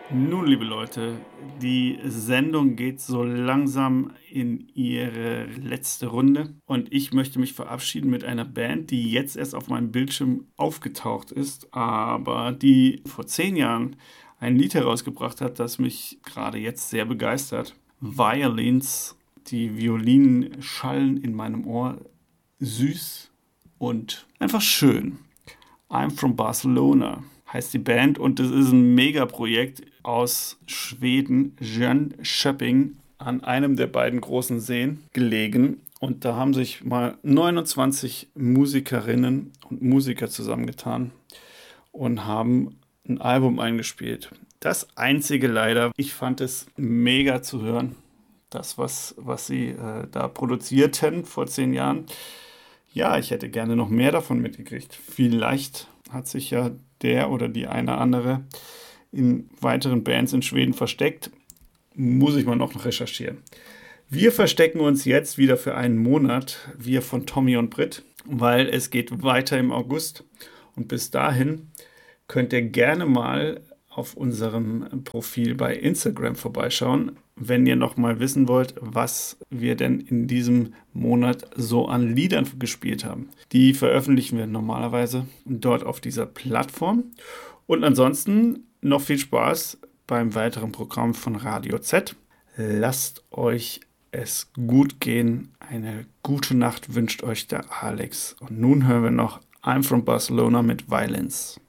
Nun, liebe Leute, die Sendung geht so langsam in ihre letzte Runde und ich möchte mich verabschieden mit einer Band, die jetzt erst auf meinem Bildschirm aufgetaucht ist, aber die vor 10 Jahren ein Lied herausgebracht hat, das mich gerade jetzt sehr begeistert. Violins, die Violinen schallen in meinem Ohr süß und einfach schön. I'm from Barcelona heißt die Band und es ist ein Megaprojekt aus Schweden, Jönköping, an einem der beiden großen Seen gelegen. Und da haben sich mal 29 Musikerinnen und Musiker zusammengetan und haben ein Album eingespielt. Das einzige leider, ich fand es mega zu hören, das, was sie da produzierten vor 10 Jahren. Ja, ich hätte gerne noch mehr davon mitgekriegt. Vielleicht hat sich ja der oder die eine andere in weiteren Bands in Schweden versteckt. Muss ich mal noch recherchieren. Wir verstecken uns jetzt wieder für einen Monat, wir von Tommy und Brit, weil es geht weiter im August. Und bis dahin könnt ihr gerne mal auf unserem Profil bei Instagram vorbeischauen, wenn ihr noch mal wissen wollt, was wir denn in diesem Monat so an Liedern gespielt haben. Die veröffentlichen wir normalerweise dort auf dieser Plattform. Und ansonsten noch viel Spaß beim weiteren Programm von Radio Z. Lasst euch es gut gehen. Eine gute Nacht wünscht euch der Alex. Und nun hören wir noch I'm from Barcelona mit Violence.